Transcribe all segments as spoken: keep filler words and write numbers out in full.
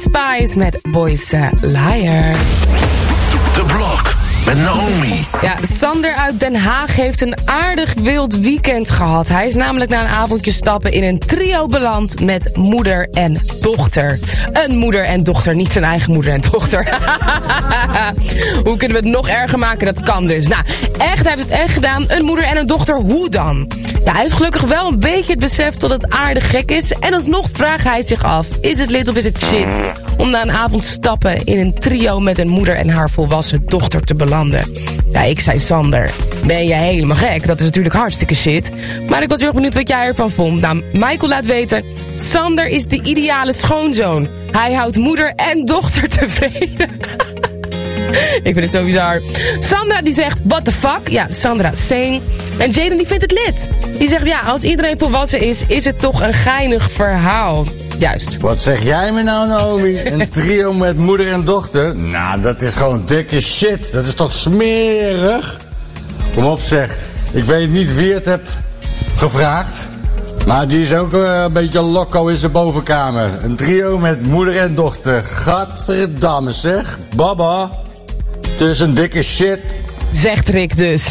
Spice met Boys uh, Liar. De Blok met Naomi. Ja, Sander uit Den Haag heeft een aardig wild weekend gehad. Hij is namelijk na een avondje stappen in een trio beland met moeder en dochter. Een moeder en dochter, niet zijn eigen moeder en dochter. Hoe kunnen we het nog erger maken? Dat kan dus. Nou, echt, hij heeft het echt gedaan. Een moeder en een dochter, hoe dan? Ja, hij heeft gelukkig wel een beetje het besef dat het aardig gek is. En alsnog vraagt hij zich af, is het lit of is het shit om na een avond stappen in een trio met een moeder en haar volwassen dochter te belanden? Ja, ik zei Sander, ben jij helemaal gek? Dat is natuurlijk hartstikke shit. Maar ik was heel erg benieuwd wat jij ervan vond. Nou, Michael laat weten, Sander is de ideale schoonzoon. Hij houdt moeder en dochter tevreden. Ik vind het zo bizar. Sandra die zegt, what the fuck? Ja, Sandra, same. En Jaden die vindt het lit. Die zegt, ja, als iedereen volwassen is, is het toch een geinig verhaal. Juist. Wat zeg jij me nou, Naomi? Een trio met moeder en dochter? Nou, dat is gewoon dikke shit. Dat is toch smerig? Kom op zeg. Ik weet niet wie het heeft gevraagd. Maar die is ook uh, een beetje loco in zijn bovenkamer. Een trio met moeder en dochter. Gadverdamme zeg. Baba. Dus een dikke shit. Zegt Rick dus.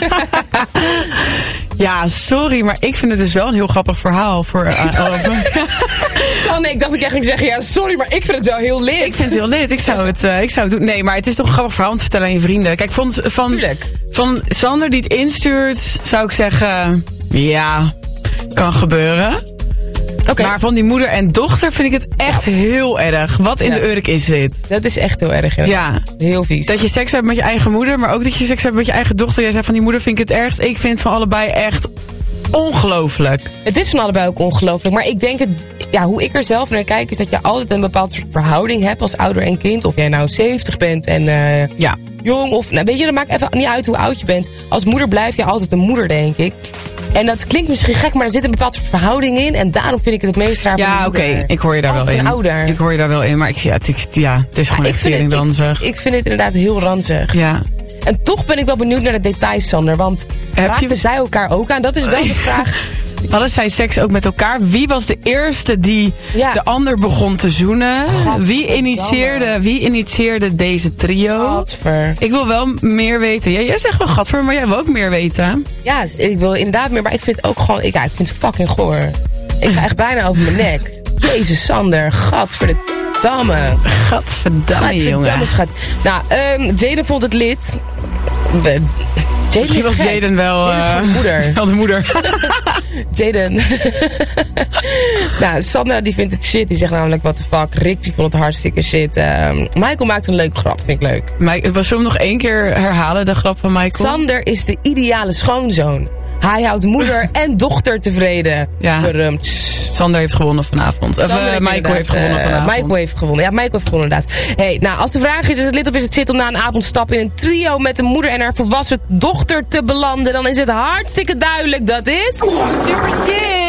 Ja, sorry, maar ik vind het dus wel een heel grappig verhaal voor... Uh, oh nee, ik dacht ik echt ging zeggen, ja, sorry, maar ik vind het wel heel lit. Ik vind het heel lit, ik zou het, uh, ik zou het doen. Nee, maar het is toch een grappig verhaal om te vertellen aan je vrienden. Kijk, van, van, van Sander die het instuurt, zou ik zeggen, ja, kan gebeuren. Okay. Maar van die moeder en dochter vind ik het echt ja. heel erg. Wat in ja. de urk is dit? Dat is echt heel erg. Hè? Ja. Heel vies. Dat je seks hebt met je eigen moeder, maar ook dat je seks hebt met je eigen dochter. Jij zei van die moeder vind ik het ergst. Ik vind van allebei echt ongelooflijk. Het is van allebei ook ongelooflijk. Maar ik denk, het, ja, hoe ik er zelf naar kijk, is dat je altijd een bepaald soort verhouding hebt als ouder en kind. Of jij nou zeventig bent en uh, ja. jong. Of, nou, weet je, dat maakt even niet uit hoe oud je bent. Als moeder blijf je altijd een moeder, denk ik. En dat klinkt misschien gek, maar er zit een bepaald soort verhouding in. En daarom vind ik het het meest raar van ja, oké, okay. ik hoor je daar wel in. Ouder. Ik hoor je daar wel in, maar ik, ja, het, ja, het is gewoon ja, echt tering ranzig. Ik, ik vind het inderdaad heel ranzig. Ja. En toch ben ik wel benieuwd naar de details, Sander. Want Heb raakten je... zij elkaar ook aan? Dat is wel de vraag. Hadden zij seks ook met elkaar? Wie was de eerste die ja. de ander begon te zoenen? Wie initieerde, wie initieerde deze trio? Gadver. Ik wil wel meer weten. Ja, jij zegt wel gadver, maar jij wil ook meer weten. Ja, ik wil inderdaad meer. Maar ik vind het ook gewoon... Ik, ja, ik vind het fucking goor. Ik ga echt bijna over mijn nek. Jezus, Sander. Gadverdamme. Gadverdamme, jongen. Schat. Nou, um, Jaden vond het lid. We, Misschien was Jaden wel, Jaden is de moeder. wel de moeder. Jaden. Nou, Sandra die vindt het shit. Die zegt namelijk, what the fuck. Rick die vond het hartstikke shit. Uh, Michael maakt een leuke grap, vind ik leuk. Mike, was hem nog één keer herhalen, de grap van Michael? Sander is de ideale schoonzoon. Hij houdt moeder en dochter tevreden. Ja. Berumd. Sander heeft gewonnen vanavond. Of uh, Michael heeft gewonnen uh, vanavond. Michael heeft gewonnen. Ja, Michael heeft gewonnen inderdaad. Hey, nou, als de vraag is, is het lit of is het shit om na een avond stappen in een trio met een moeder en haar volwassen dochter te belanden, dan is het hartstikke duidelijk dat is... Super shit!